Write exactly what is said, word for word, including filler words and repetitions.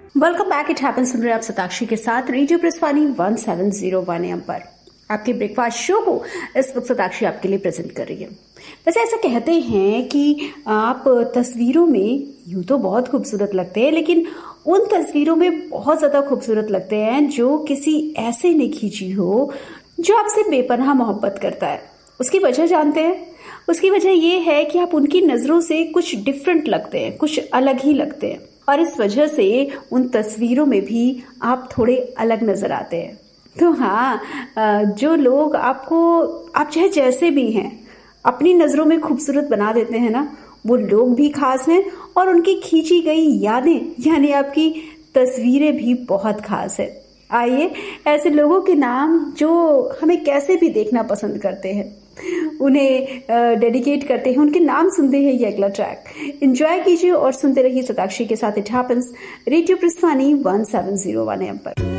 Welcome back. It happens सुन रहे आप सताक्षी के साथ radio प्रेसवानी one seven zero one M पर आपके ब्रेकफास्ट शो को इस वक्त सताक्षी आपके लिए प्रेजेंट कर रही है। वैसे ऐसा कहते हैं कि आप तस्वीरों में यूं तो बहुत खूबसूरत लगते हैं, लेकिन उन तस्वीरों में बहुत ज्यादा खूबसूरत लगते हैं जो किसी ऐसे ने खींची हो जो आपसे बेपनाह मोहब्बत करता है। उसकी वजह जानते हैं? उसकी वजह ये है कि आप उनकी नजरों से कुछ डिफरेंट लगते हैं, कुछ अलग ही लगते हैं, और इस वजह से उन तस्वीरों में भी आप थोड़े अलग नजर आते हैं। तो हाँ, जो लोग आपको आप चाहे जैसे भी हैं अपनी नजरों में खूबसूरत बना देते हैं ना, वो लोग भी खास हैं और उनकी खींची गई यादें यानी आपकी तस्वीरें भी बहुत खास है। आइए ऐसे लोगों के नाम जो हमें कैसे भी देखना पसंद करते हैं, उन्हें डेडिकेट करते हैं, उनके नाम सुनते हैं ये अगला ट्रैक एंजॉय कीजिए और सुनते रहिए सताक्षी के साथ। It happens radio प्रेसवानी one seven zero one M पर।